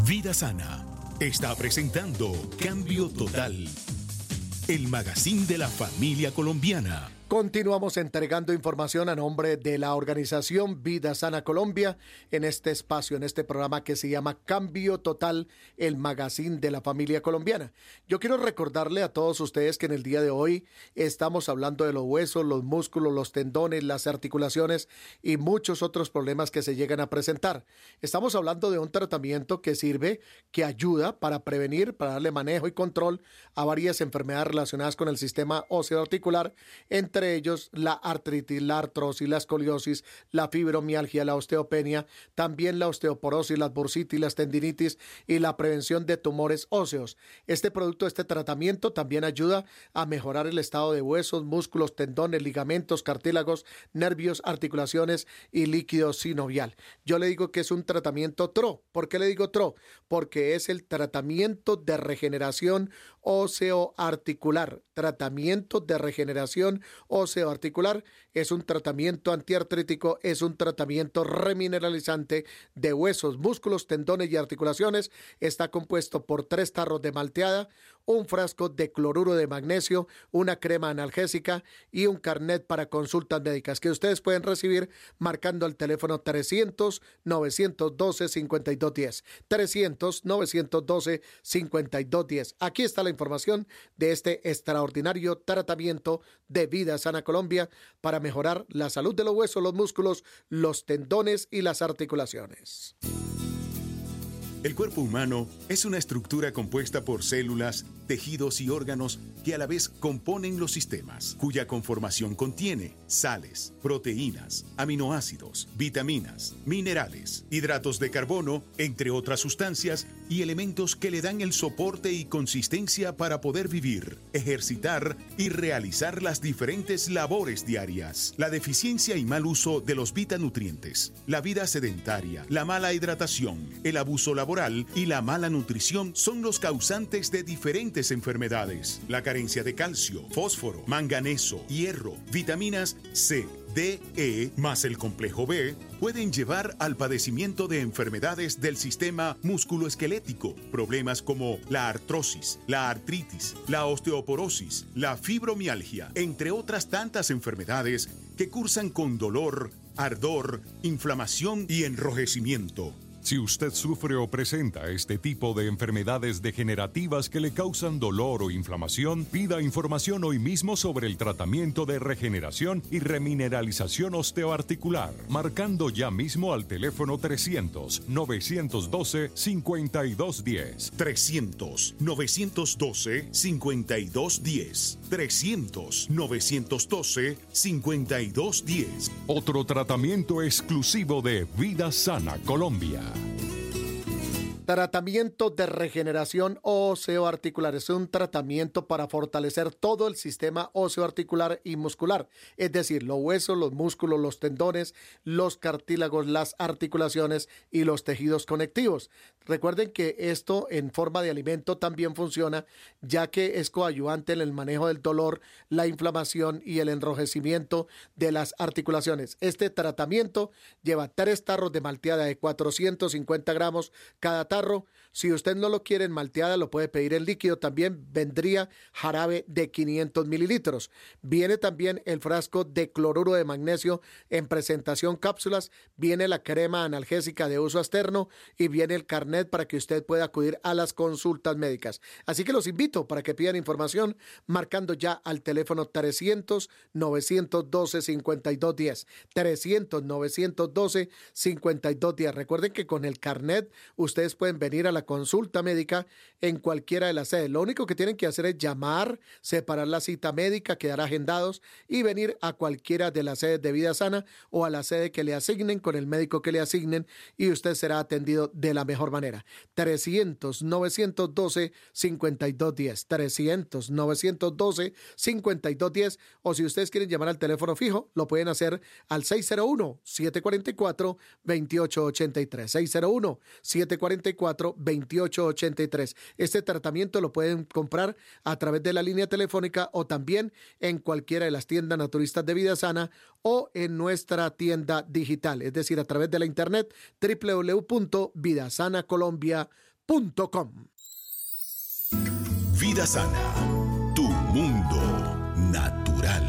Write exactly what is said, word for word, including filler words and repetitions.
Vida Sana está presentando Cambio Total, el magazine de la familia colombiana. Continuamos entregando información a nombre de la organización Vida Sana Colombia en este espacio, en este programa que se llama Cambio Total, el magazine de la familia colombiana. Yo quiero recordarle a todos ustedes que en el día de hoy estamos hablando de los huesos, los músculos, los tendones, las articulaciones y muchos otros problemas que se llegan a presentar. Estamos hablando de un tratamiento que sirve, que ayuda para prevenir, para darle manejo y control a varias enfermedades relacionadas con el sistema óseo articular, entre Entre ellos la artritis, la artrosis, la escoliosis, la fibromialgia, la osteopenia, también la osteoporosis, la bursitis, las tendinitis y la prevención de tumores óseos. Este producto, este tratamiento también ayuda a mejorar el estado de huesos, músculos, tendones, ligamentos, cartílagos, nervios, articulaciones y líquido sinovial. Yo le digo que es un tratamiento T R O. ¿Por qué le digo T R O? Porque es el tratamiento de regeneración óseo-articular. Tratamiento de regeneración óseo-articular es un tratamiento antiartrítico, es un tratamiento remineralizante de huesos, músculos, tendones y articulaciones. Está compuesto por tres tarros de malteada, un frasco de cloruro de magnesio, una crema analgésica y un carnet para consultas médicas que ustedes pueden recibir marcando el teléfono trescientos, novecientos doce, cincuenta y dos diez. trescientos, novecientos doce, cincuenta y dos diez. Aquí está la información de este extraordinario tratamiento de Vida Sana Colombia para mejorar la salud de los huesos, los músculos, los tendones y las articulaciones. El cuerpo humano es una estructura compuesta por células, tejidos y órganos que a la vez componen los sistemas, cuya conformación contiene sales, proteínas, aminoácidos, vitaminas, minerales, hidratos de carbono, entre otras sustancias y elementos que le dan el soporte y consistencia para poder vivir, ejercitar y realizar las diferentes labores diarias. La deficiencia y mal uso de los vitanutrientes, la vida sedentaria, la mala hidratación, el abuso laboral y la mala nutrición son los causantes de diferentes enfermedades. La carencia de calcio, fósforo, manganeso, hierro, vitaminas C, D, E, más el complejo B, pueden llevar al padecimiento de enfermedades del sistema musculoesquelético, problemas como la artrosis, la artritis, la osteoporosis, la fibromialgia, entre otras tantas enfermedades que cursan con dolor, ardor, inflamación y enrojecimiento. Si usted sufre o presenta este tipo de enfermedades degenerativas que le causan dolor o inflamación, pida información hoy mismo sobre el tratamiento de regeneración y remineralización osteoarticular, marcando ya mismo al teléfono trescientos, novecientos doce, cincuenta y dos diez. trescientos, novecientos doce, cincuenta y dos diez. trescientos, novecientos doce, cincuenta y dos diez. Otro tratamiento exclusivo de Vida Sana Colombia. Tratamiento de regeneración óseo-articular es un tratamiento para fortalecer todo el sistema óseo-articular y muscular, es decir, los huesos, los músculos, los tendones, los cartílagos, las articulaciones y los tejidos conectivos. Recuerden que esto en forma de alimento también funciona, ya que es coadyuvante en el manejo del dolor, la inflamación y el enrojecimiento de las articulaciones. Este tratamiento lleva tres tarros de malteada de cuatrocientos cincuenta gramos cada tarro. Si usted no lo quiere en malteada, lo puede pedir en líquido. También vendría jarabe de quinientos mililitros. Viene también el frasco de cloruro de magnesio en presentación cápsulas. Viene la crema analgésica de uso externo y viene el carnet para que usted pueda acudir a las consultas médicas. Así que los invito para que pidan información marcando ya al teléfono trescientos, novecientos doce, cincuenta y dos diez. trescientos, novecientos doce, cincuenta y dos diez. Recuerden que con el carnet ustedes pueden venir a la consulta médica en cualquiera de las sedes. Lo único que tienen que hacer es llamar, separar la cita médica, quedar agendados y venir a cualquiera de las sedes de Vida Sana o a la sede que le asignen con el médico que le asignen y usted será atendido de la mejor manera. trescientos, novecientos doce, cincuenta y dos diez. trescientos, novecientos doce, cincuenta y dos diez. O si ustedes quieren llamar al teléfono fijo, lo pueden hacer al seis cero uno, siete cuatro cuatro, dos ocho ocho tres. seis cero uno, siete cuatro cuatro, dos ocho ocho tres. Este tratamiento lo pueden comprar a través de la línea telefónica o también en cualquiera de las tiendas naturistas de Vida Sana o en nuestra tienda digital, es decir, a través de la internet doble u doble u doble u punto vida sana colombia punto com. Vida Sana.